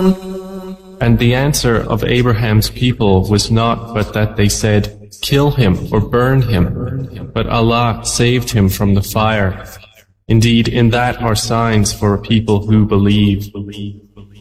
And the answer of Abraham's people was not but that they said, "Kill him or burn him." But Allah saved him from the fire. Indeed, in that are signs for a people who believe.